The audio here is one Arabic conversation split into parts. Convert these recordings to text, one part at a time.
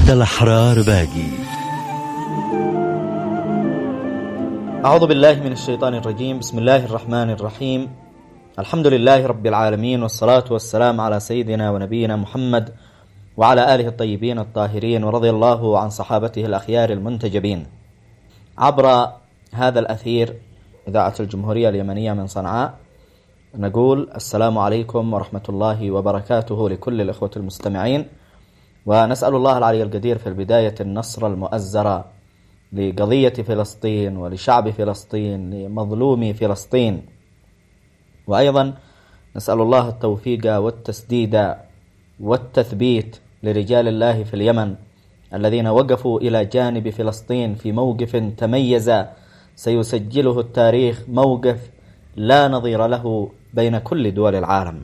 عهد الأحرار باقي. أعوذ بالله من الشيطان الرجيم. بسم الله الرحمن الرحيم. الحمد لله رب العالمين، والصلاة والسلام على سيدنا ونبينا محمد وعلى آله الطيبين الطاهرين، ورضي الله عن صحابته الأخيار المنتجبين. عبر هذا الأثير إذاعة الجمهورية اليمنية من صنعاء نقول السلام عليكم ورحمة الله وبركاته لكل الإخوة المستمعين، ونسأل الله العلي القدير في البداية النصر المؤزر لقضية فلسطين ولشعب فلسطين لمظلومي فلسطين، وأيضا نسأل الله التوفيق والتسديد والتثبيت لرجال الله في اليمن الذين وقفوا إلى جانب فلسطين في موقف تميز سيسجله التاريخ، موقف لا نظير له بين كل دول العالم.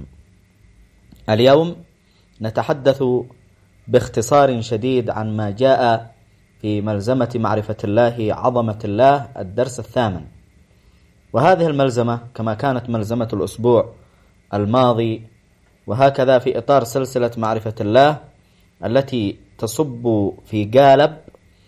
اليوم نتحدث باختصار شديد عن ما جاء في ملزمة معرفة الله عظمة الله الدرس الثامن، وهذه الملزمة كما كانت ملزمة الأسبوع الماضي وهكذا في إطار سلسلة معرفة الله التي تصب في قالب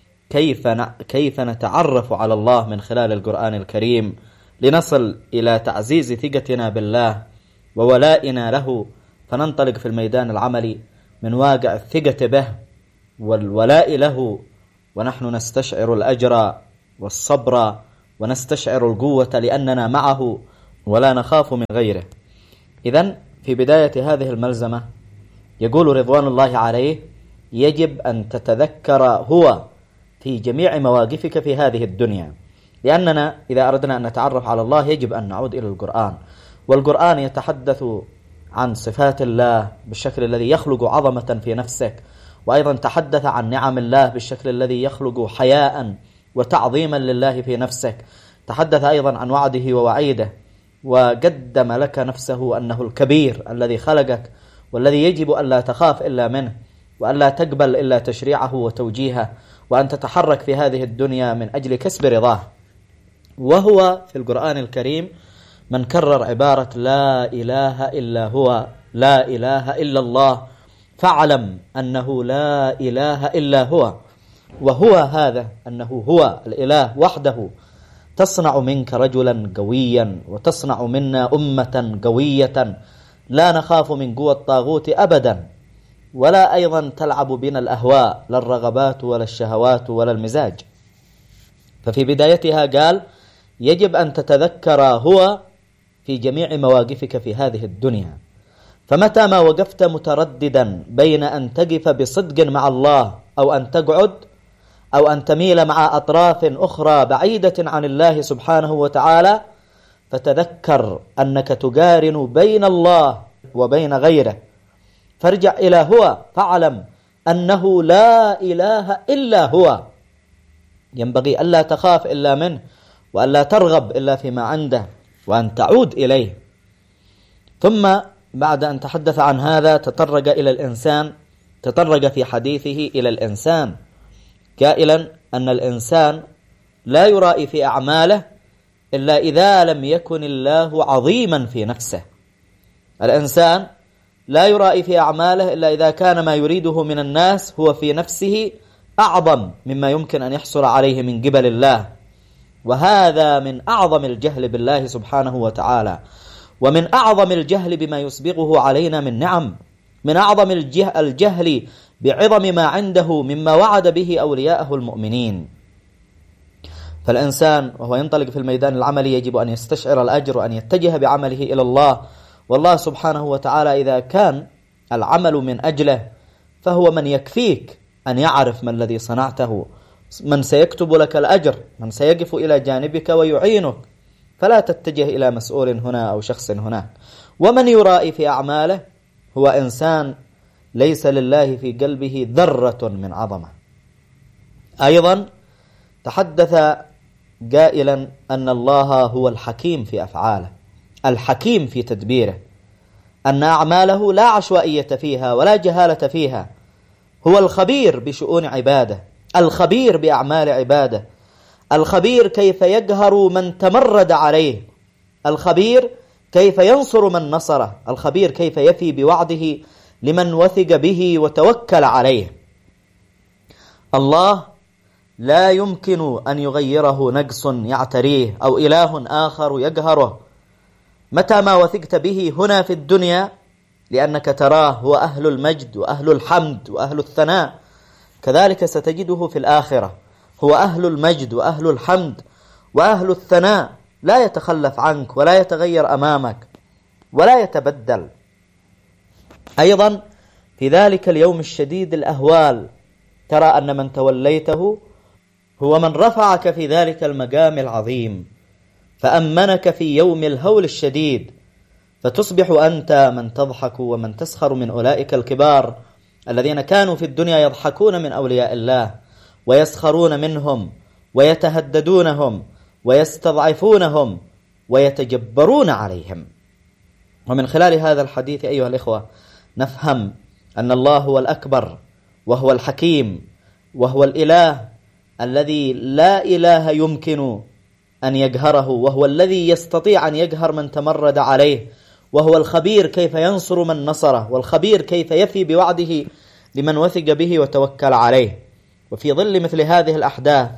كيف نتعرف على الله من خلال القرآن الكريم لنصل إلى تعزيز ثقتنا بالله وولائنا له، فننطلق في الميدان العملي من واقع الثقة به والولاء له، ونحن نستشعر الأجر والصبر ونستشعر القوة لأننا معه ولا نخاف من غيره. إذن في بداية هذه الملزمة يقول رضوان الله عليه: يجب أن تتذكر هو في جميع مواقفك في هذه الدنيا، لأننا إذا أردنا أن نتعرف على الله يجب أن نعود إلى القرآن، والقرآن يتحدث عن صفات الله بالشكل الذي يخلق عظمة في نفسك، وأيضا تحدث عن نعم الله بالشكل الذي يخلق حياء وتعظيما لله في نفسك، تحدث أيضا عن وعده ووعيده، وقدم لك نفسه أنه الكبير الذي خلقك والذي يجب أن لا تخاف إلا منه، وأن لا تقبل إلا تشريعه وتوجيهه، وأن تتحرك في هذه الدنيا من أجل كسب رضاه. وهو في القرآن الكريم من كرر عبارة لا إله إلا هو، لا إله إلا الله، فاعلم أنه لا إله إلا هو، وهو هذا أنه هو الإله وحده تصنع منك رجلا قويا، وتصنع منا أمة قوية لا نخاف من قوة الطاغوت أبدا، ولا أيضا تلعب بنا الأهواء، لا الرغبات ولا الشهوات ولا المزاج. ففي بدايتها قال: يجب أن تتذكر هو في جميع مواقفك في هذه الدنيا، فمتى ما وقفت مترددا بين أن تقف بصدق مع الله أو أن تقعد أو أن تميل مع أطراف أخرى بعيدة عن الله سبحانه وتعالى، فتذكر أنك تقارن بين الله وبين غيره، فارجع إلى هو، فاعلم أنه لا إله إلا هو، ينبغي ألا تخاف إلا منه، وألا ترغب إلا فيما عنده، وأن تعود إليه. ثم بعد أن تحدث عن هذا تطرق إلى الإنسان، تطرق في حديثه إلى الإنسان قائلا أن الإنسان لا يرائي في أعماله إلا إذا لم يكن الله عظيما في نفسه. الإنسان لا يرائي في أعماله إلا إذا كان ما يريده من الناس هو في نفسه أعظم مما يمكن أن يحصل عليه من قبل الله، وهذا من أعظم الجهل بالله سبحانه وتعالى، ومن أعظم الجهل بما يسبغه علينا من نعم، من أعظم الجهل بعظم ما عنده مما وعد به أولياءه المؤمنين. فالإنسان وهو ينطلق في الميدان العملي يجب أن يستشعر الأجر وأن يتجه بعمله إلى الله، والله سبحانه وتعالى إذا كان العمل من أجله فهو من يكفيك أن يعرف ما الذي صنعته، من سيكتب لك الأجر، من سيقف إلى جانبك ويعينك، فلا تتجه إلى مسؤول هنا أو شخص هناك. ومن يرائي في أعماله هو إنسان ليس لله في قلبه ذرة من عظمة. أيضا تحدث قائلا أن الله هو الحكيم في أفعاله، الحكيم في تدبيره، أن أعماله لا عشوائية فيها ولا جهالة فيها، هو الخبير بشؤون عباده، الخبير بأعمال عباده، الخبير كيف يقهر من تمرد عليه، الخبير كيف ينصر من نصره، الخبير كيف يفي بوعده لمن وثق به وتوكل عليه. الله لا يمكن أن يغيره نقص يعتريه أو إله آخر يقهره. متى ما وثقت به هنا في الدنيا لأنك تراه هو أهل المجد وأهل الحمد وأهل الثناء، كذلك ستجده في الآخرة هو أهل المجد وأهل الحمد وأهل الثناء، لا يتخلف عنك ولا يتغير أمامك ولا يتبدل. أيضا في ذلك اليوم الشديد الأهوال ترى أن من توليته هو من رفعك في ذلك المقام العظيم فأمنك في يوم الهول الشديد، فتصبح أنت من تضحك ومن تسخر من أولئك الكبار الذين كانوا في الدنيا يضحكون من أولياء الله ويسخرون منهم ويتهددونهم ويستضعفونهم ويتجبرون عليهم. ومن خلال هذا الحديث أيها الإخوة نفهم أن الله هو الأكبر وهو الحكيم وهو الإله الذي لا إله يمكن أن يقهره، وهو الذي يستطيع أن يقهر من تمرد عليه، وهو الخبير كيف ينصر من نصره، والخبير كيف يفي بوعده لمن وثق به وتوكل عليه. وفي ظل مثل هذه الأحداث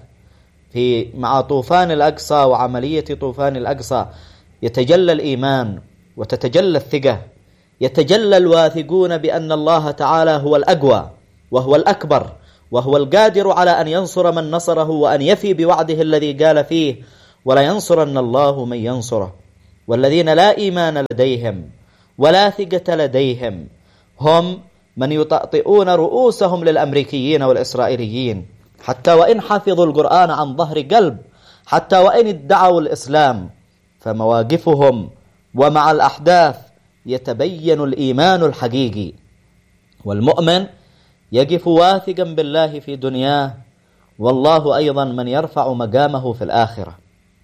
مع طوفان الأقصى وعملية طوفان الأقصى يتجلى الإيمان وتتجلى الثقة، يتجلى الواثقون بأن الله تعالى هو الأقوى وهو الأكبر وهو القادر على أن ينصر من نصره وأن يفي بوعده الذي قال فيه ولا ينصرن الله من ينصره. والذين لا إيمان لديهم ولا ثقة لديهم هم من يطأطئون رؤوسهم للأمريكيين والإسرائيليين، حتى وإن حفظوا القرآن عن ظهر قلب، حتى وإن ادعوا الإسلام، فمواقفهم ومع الأحداث يتبين الإيمان الحقيقي. والمؤمن يقف واثقا بالله في دنياه، والله أيضا من يرفع مقامه في الآخرة،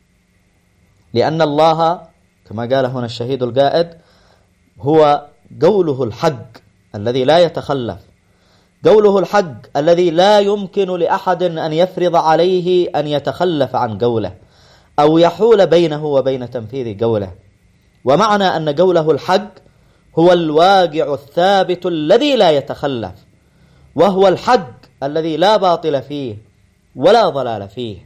لأن الله كما قال هنا الشهيد القائد هو قوله الحق الذي لا يتخلف، قوله الحق الذي لا يمكن لأحد أن يفرض عليه أن يتخلف عن قوله أو يحول بينه وبين تنفيذ قوله. ومعنى أن قوله الحق هو الواقع الثابت الذي لا يتخلف، وهو الحق الذي لا باطل فيه ولا ضلال فيه.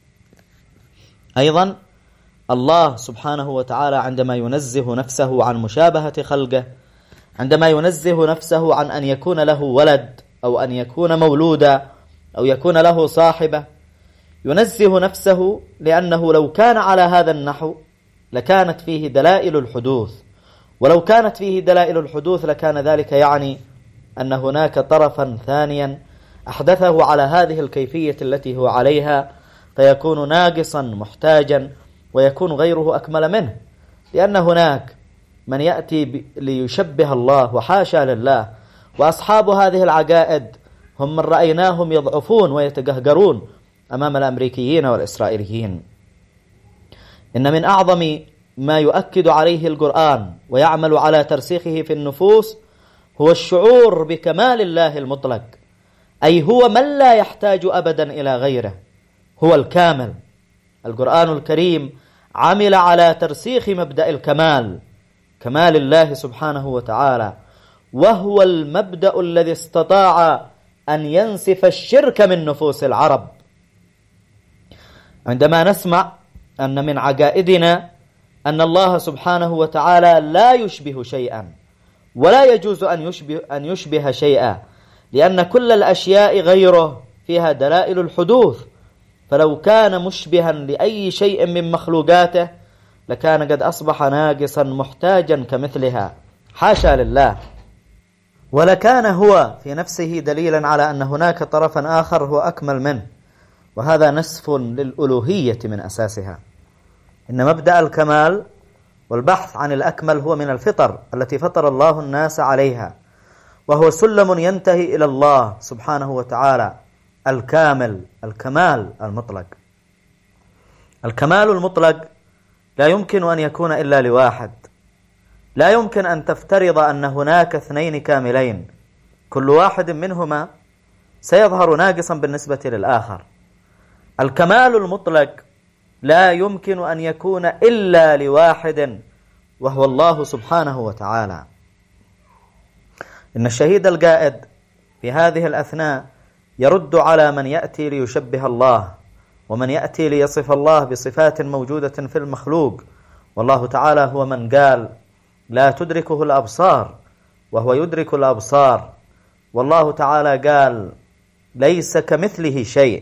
أيضا الله سبحانه وتعالى عندما ينزه نفسه عن مشابهة خلقه، عندما ينزه نفسه عن أن يكون له ولد أو أن يكون مولودا أو يكون له صاحبة، ينزه نفسه لأنه لو كان على هذا النحو لكانت فيه دلائل الحدوث، ولو كانت فيه دلائل الحدوث لكان ذلك يعني أن هناك طرفا ثانيا أحدثه على هذه الكيفية التي هو عليها، فيكون ناقصا محتاجا ويكون غيره أكمل منه، لأن هناك من يأتي ليشبه الله وحاشا لله، وأصحاب هذه العقائد هم من رأيناهم يضعفون ويتقهقرون أمام الأمريكيين والإسرائيليين. إن من أعظم ما يؤكد عليه القرآن ويعمل على ترسيخه في النفوس هو الشعور بكمال الله المطلق، أي هو من لا يحتاج أبدا إلى غيره، هو الكامل. القرآن الكريم عمل على ترسيخ مبدأ الكمال، كمال الله سبحانه وتعالى، وهو المبدأ الذي استطاع أن ينسف الشرك من نفوس العرب. عندما نسمع أن من عقائدنا أن الله سبحانه وتعالى لا يشبه شيئا ولا يجوز أن يشبه شيئا، لأن كل الأشياء غيره فيها دلائل الحدوث، فلو كان مشبها لأي شيء من مخلوقاته لكان قد أصبح ناقصا محتاجا كمثلها، حاشا لله، ولكان هو في نفسه دليلا على أن هناك طرفا آخر هو أكمل منه، وهذا نسف للألوهية من أساسها. إن مبدأ الكمال والبحث عن الأكمل هو من الفطر التي فطر الله الناس عليها، وهو سلم ينتهي إلى الله سبحانه وتعالى الكامل، الكمال المطلق. الكمال المطلق لا يمكن أن يكون إلا لواحد، لا يمكن أن تفترض أن هناك اثنين كاملين، كل واحد منهما سيظهر ناقصا بالنسبة للآخر. الكمال المطلق لا يمكن أن يكون إلا لواحد، وهو الله سبحانه وتعالى. إن الشهيد القائد في هذه الأثناء يرد على من يأتي ليشبه الله، ومن يأتي ليصف الله بصفات موجودة في المخلوق. والله تعالى هو من قال لا تدركه الأبصار وهو يدرك الأبصار، والله تعالى قال ليس كمثله شيء،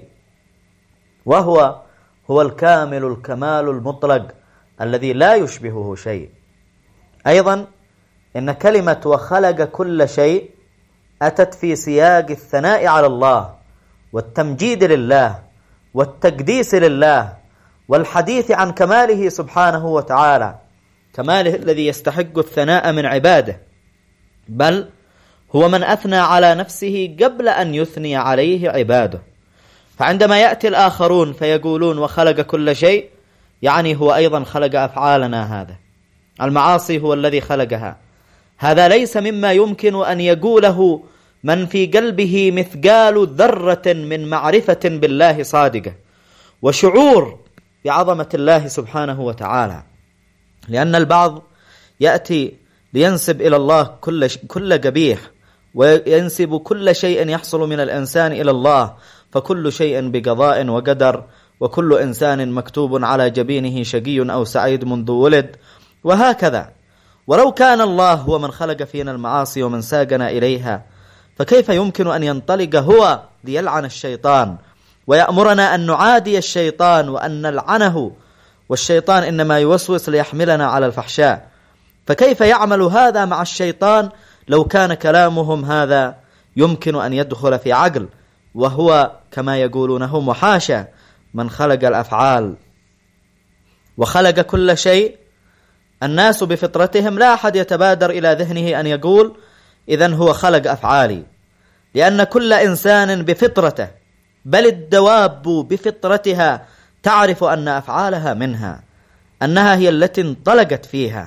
وهو الكامل الكمال المطلق الذي لا يشبهه شيء. أيضا إن كلمة وخلق كل شيء أتت في سياق الثناء على الله والتمجيد لله والتقديس لله والحديث عن كماله سبحانه وتعالى، كماله الذي يستحق الثناء من عباده، بل هو من أثنى على نفسه قبل أن يثني عليه عباده. فعندما يأتي الآخرون فيقولون وخلق كل شيء، يعني هو أيضا خلق أفعالنا، هذا المعاصي هو الذي خلقها. هذا ليس مما يمكن أن يقوله من في قلبه مثقال ذرة من معرفة بالله صادقة وشعور بعظمة الله سبحانه وتعالى، لأن البعض يأتي لينسب إلى الله كل قبيح، وينسب كل شيء يحصل من الإنسان إلى الله، فكل شيء بقضاء وقدر، وكل إنسان مكتوب على جبينه شقي أو سعيد منذ ولد، وهكذا. ولو كان الله هو من خلق فينا المعاصي ومن ساقنا إليها، فكيف يمكن أن ينطلق هو ليلعن الشيطان ويأمرنا أن نعادي الشيطان وأن نلعنه، والشيطان إنما يوسوس ليحملنا على الفحشاء؟ فكيف يعمل هذا مع الشيطان لو كان كلامهم هذا يمكن أن يدخل في عقل، وهو كما يقولونه وحاشا من خلق الأفعال وخلق كل شيء. الناس بفطرتهم لا أحد يتبادر إلى ذهنه أن يقول إذن هو خلق أفعالي، لأن كل إنسان بفطرته، بل الدواب بفطرتها، تعرف أن أفعالها منها، أنها هي التي انطلقت فيها.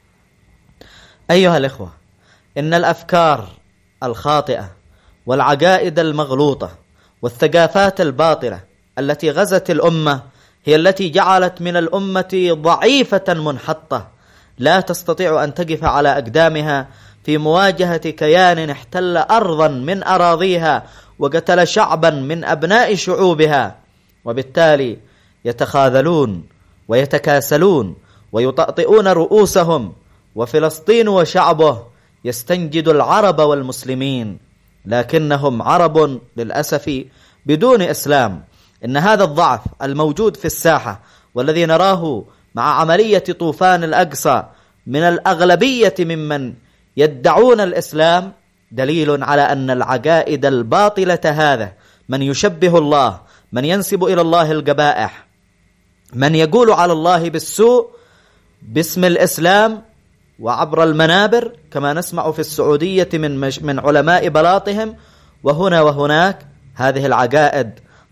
أيها الإخوة، إن الأفكار الخاطئة والعقائد المغلوطة والثقافات الباطلة التي غزت الأمة هي التي جعلت من الأمة ضعيفة منحطة لا تستطيع أن تقف على أقدامها في مواجهة كيان احتل أرضا من أراضيها وقتل شعبا من أبناء شعوبها، وبالتالي يتخاذلون ويتكاسلون ويطأطئون رؤوسهم، وفلسطين وشعبه يستنجد العرب والمسلمين، لكنهم عرب للأسف بدون إسلام. إن هذا الضعف الموجود في الساحة والذي نراه مع عملية طوفان الأقصى من الأغلبية ممن يدعون الإسلام دليل على أن العقائد الباطلة هذا، من يشبه الله، من ينسب إلى الله القبائح، من يقول على الله بالسوء باسم الإسلام وعبر المنابر كما نسمع في السعودية من علماء بلاطهم وهنا وهناك، هذه العقائد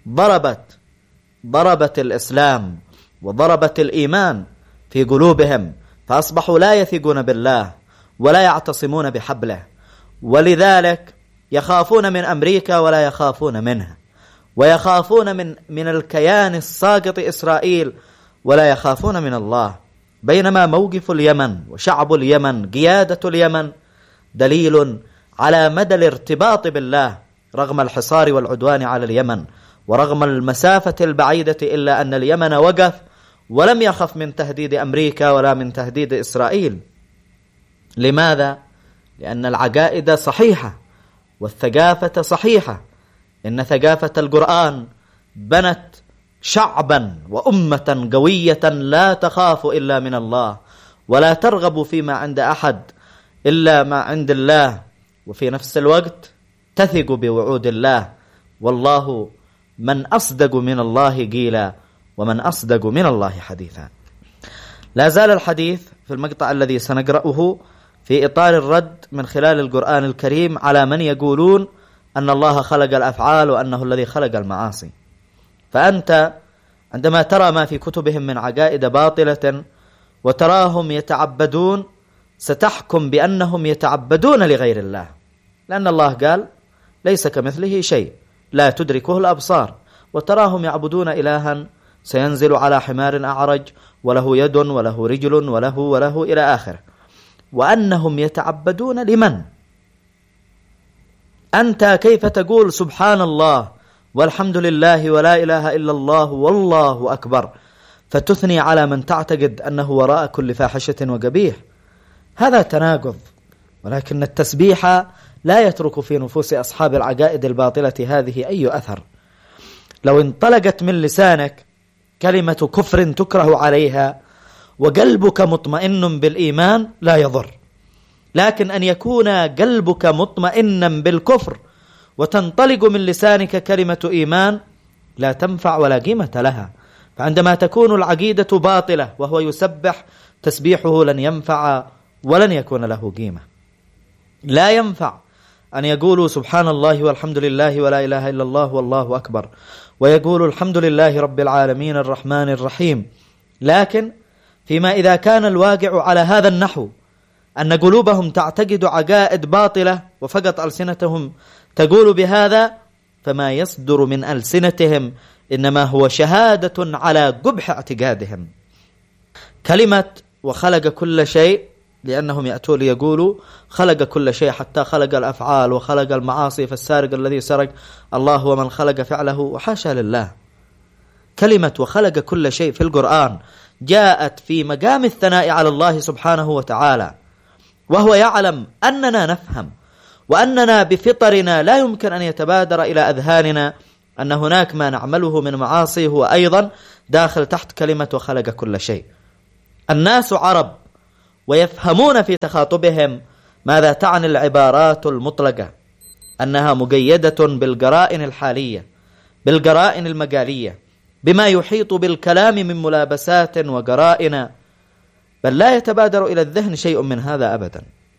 ضربت الإسلام وضربت الإيمان في قلوبهم، فأصبحوا لا يثقون بالله ولا يعتصمون بحبله، ولذلك يخافون من أمريكا ولا يخافون منها، ويخافون من الكيان الساقط إسرائيل ولا يخافون من الله. بينما موقف اليمن وشعب اليمن، قيادة اليمن، دليل على مدى الارتباط بالله رغم الحصار والعدوان على اليمن، ورغم المسافة البعيدة، إلا أن اليمن وقف ولم يخف من تهديد أمريكا ولا من تهديد إسرائيل. لماذا؟ لأن العقائد صحيحة والثقافة صحيحة. إن ثقافة القرآن بنت شعبا وأمة قوية لا تخاف إلا من الله، ولا ترغب فيما عند أحد إلا ما عند الله، وفي نفس الوقت تثق بوعود الله. والله من أصدق من الله قيلا ومن أصدق من الله حديثا. لا زال الحديث في المقطع الذي سنقرأه في إطار الرد من خلال القرآن الكريم على من يقولون أن الله خلق الأفعال وأنه الذي خلق المعاصي. فأنت عندما ترى ما في كتبهم من عقائد باطلة وتراهم يتعبدون، ستحكم بأنهم يتعبدون لغير الله، لأن الله قال ليس كمثله شيء لا تدركه الأبصار، وتراهم يعبدون إلها سينزل على حمار أعرج وله يد وله رجل وله إلى آخره، وأنهم يتعبدون لمن؟ أنت كيف تقول سبحان الله والحمد لله ولا إله إلا الله والله أكبر فتثني على من تعتقد أنه وراء كل فاحشة وقبيح؟ هذا تناقض. ولكن التسبيح لا يترك في نفوس أصحاب العقائد الباطلة هذه أي أثر. لو انطلقت من لسانك كلمة كفر تكره عليها وقلبك مطمئن بالإيمان لا يضر، لكن أن يكون قلبك مطمئنا بالكفر وتنطلق من لسانك كلمة إيمان لا تنفع ولا قيمة لها. فعندما تكون العقيدة باطلة وهو يسبح تسبيحه لن ينفع ولن يكون له قيمة. لا ينفع أن يقولوا سبحان الله والحمد لله ولا إله إلا الله والله أكبر ويقول الحمد لله رب العالمين الرحمن الرحيم، لكن فيما إذا كان الواقع على هذا النحو أن قلوبهم تعتقد عقائد باطلة وفقط ألسنتهم تقول بهذا، فما يصدر من ألسنتهم إنما هو شهادة على قبح اعتقادهم. كلمة وخلق كل شيء، لأنهم يأتون ليقولوا خلق كل شيء حتى خلق الأفعال وخلق المعاصي، فالسارق الذي سرق الله هو من خلق فعله، وحاشا لله. كلمة وخلق كل شيء في القرآن جاءت في مقام الثناء على الله سبحانه وتعالى، وهو يعلم أننا نفهم وأننا بفطرنا لا يمكن أن يتبادر إلى أذهاننا أن هناك ما نعمله من معاصي هو أيضا داخل تحت كلمة وخلق كل شيء. الناس عرب ويفهمون في تخاطبهم ماذا تعني العبارات المطلقة، أنها مقيدة بالقرائن الحالية، بالقرائن المجالية، بما يحيط بالكلام من ملابسات وقرائن، بل لا يتبادر إلى الذهن شيء من هذا أبدا.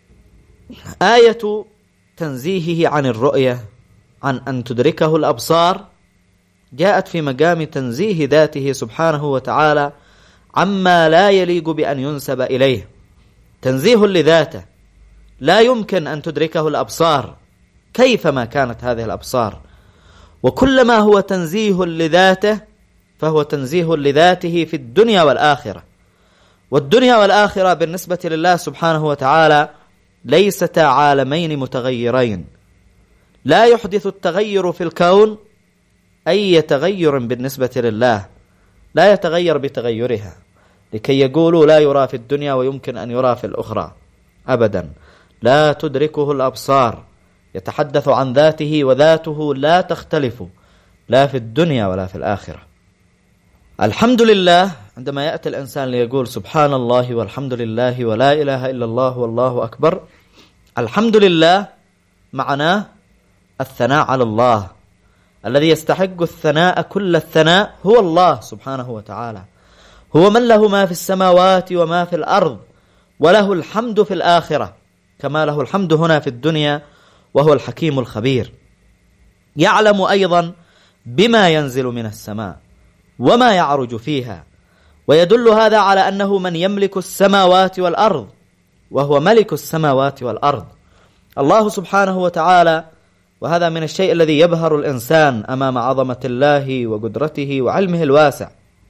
آية تنزيهه عن الرؤية، عن أن تدركه الأبصار، جاءت في مقام تنزيه ذاته سبحانه وتعالى عما لا يليق بأن ينسب إليه. تنزيه لذاته لا يمكن أن تدركه الأبصار كيفما كانت هذه الأبصار، وكلما هو تنزيه لذاته فهو تنزيه لذاته في الدنيا والآخرة. والدنيا والآخرة بالنسبة لله سبحانه وتعالى ليستا عالمين متغيرين، لا يحدث التغير في الكون أي تغير بالنسبة لله، لا يتغير بتغيرها لكي يقولوا لا يرى في الدنيا ويمكن أن يرى في الأخرى، أبدا لا تدركه الأبصار، يتحدث عن ذاته وذاته لا تختلف لا في الدنيا ولا في الآخرة. الحمد لله، عندما يأتي الإنسان ليقول سبحان الله والحمد لله ولا إله إلا الله والله أكبر، الحمد لله معناه الثناء على الله. الذي يستحق الثناء كل الثناء هو الله سبحانه وتعالى، هو من له ما في السماوات وما في الأرض، وله الحمد في الآخرة كما له الحمد هنا في الدنيا، وهو الحكيم الخبير. يعلم أيضا بما ينزل من السماء وما يعرج فيها، ويدل هذا على أنه من يملك السماوات والأرض، وهو ملك السماوات والأرض الله سبحانه وتعالى. وهذا من الشيء الذي يبهر الإنسان أمام عظمة الله وقدرته وعلمه الواسع.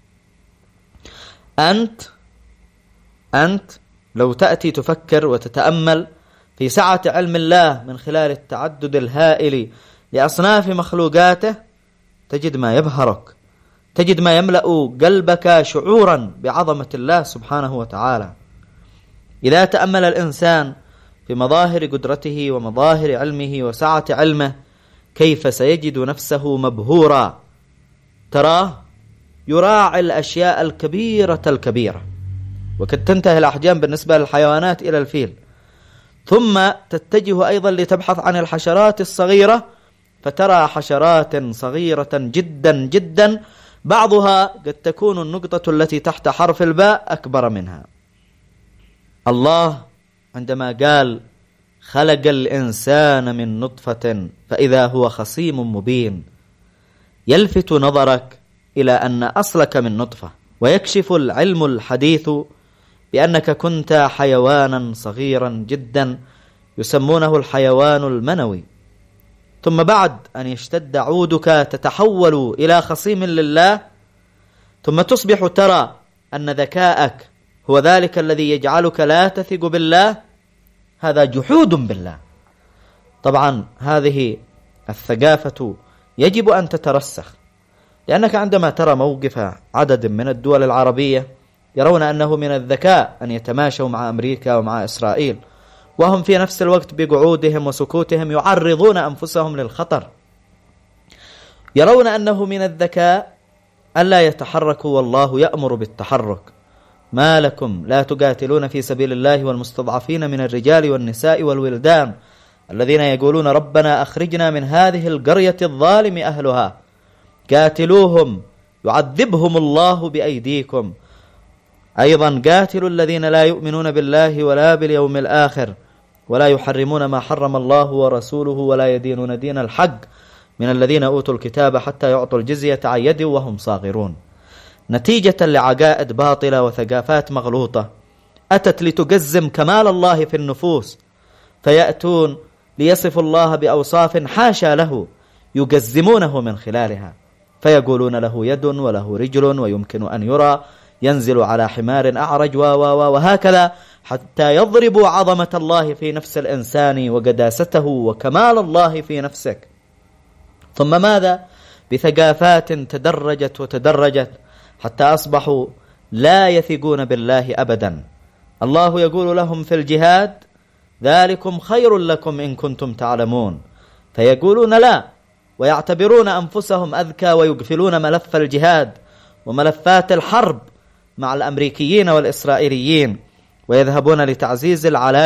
أنت لو تأتي تفكر وتتأمل في سعة علم الله من خلال التعدد الهائل لأصناف مخلوقاته، تجد ما يبهرك، تجد ما يملأ قلبك شعورا بعظمة الله سبحانه وتعالى. إذا تأمل الإنسان في مظاهر قدرته ومظاهر علمه وسعة علمه كيف سيجد نفسه مبهورا. تراه يراعي الأشياء الكبيرة الكبيرة، وقد تنتهي الأحجام بالنسبة للحيوانات إلى الفيل، ثم تتجه أيضا لتبحث عن الحشرات الصغيرة، فترى حشرات صغيرة جدا جدا، بعضها قد تكون النقطة التي تحت حرف الباء أكبر منها. الله عندما قال خلق الإنسان من نطفة فإذا هو خصيم مبين، يلفت نظرك إلى أن أصلك من نطفة، ويكشف العلم الحديث بأنك كنت حيوانا صغيرا جدا يسمونه الحيوان المنوي، ثم بعد أن يشتد عودك تتحول إلى خصيم لله، ثم تصبح ترى أن ذكاءك هو ذلك الذي يجعلك لا تثق بالله. هذا جحود بالله. طبعا هذه الثقافة يجب أن تترسخ، لأنك عندما ترى موقف عدد من الدول العربية يرون أنه من الذكاء أن يتماشوا مع أمريكا ومع إسرائيل، وهم في نفس الوقت بقعودهم وسكوتهم يعرضون أنفسهم للخطر. يرون أنه من الذكاء ألا يتحركوا والله يأمر بالتحرك. ما لكم لا تقاتلون في سبيل الله والمستضعفين من الرجال والنساء والولدان الذين يقولون ربنا أخرجنا من هذه القرية الظالم أهلها قاتلوهم يعذبهم الله بأيديكم. أيضا قاتلوا الذين لا يؤمنون بالله ولا باليوم الآخر ولا يحرمون ما حرم الله ورسوله ولا يدينون دين الحق من الذين أوتوا الكتاب حتى يعطوا الجزية عن يد وهم صاغرون. نتيجة لعقائد باطلة وثقافات مغلوطة أتت لتجزم كمال الله في النفوس، فيأتون ليصفوا الله بأوصاف حاشا له يجزمونه من خلالها، فيقولون له يد وله رجل ويمكن أن يرى ينزل على حمار أعرج وهكذا، حتى يضربوا عظمة الله في نفس الإنسان وقداسته وكمال الله في نفسك. ثم ماذا؟ بثقافات تدرجت وتدرجت حتى أصبحوا لا يثقون بالله أبدا. الله يقول لهم في الجهاد ذلكم خير لكم إن كنتم تعلمون، فيقولون لا، ويعتبرون أنفسهم أذكى ويقفلون ملف الجهاد وملفات الحرب مع الأمريكيين والإسرائيليين، ويذهبون لتعزيز العلاقة